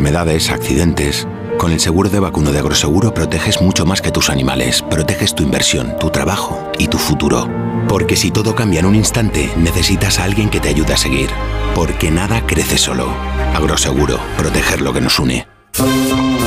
enfermedades, accidentes. Con el seguro de vacuno de Agroseguro proteges mucho más que tus animales. Proteges tu inversión, tu trabajo y tu futuro. Porque si todo cambia en un instante, necesitas a alguien que te ayude a seguir. Porque nada crece solo. Agroseguro, proteger lo que nos une.